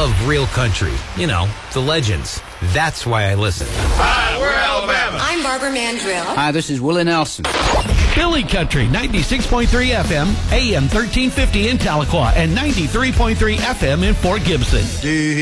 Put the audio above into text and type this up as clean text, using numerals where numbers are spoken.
love real country. You know, the legends. That's why I listen. Hi, we're Alabama. I'm Barbara Mandrill. Hi, this is Willie Nelson. Billy Country, 96.3 FM, AM 1350 in Tahlequah, and 93.3 FM in Fort Gibson.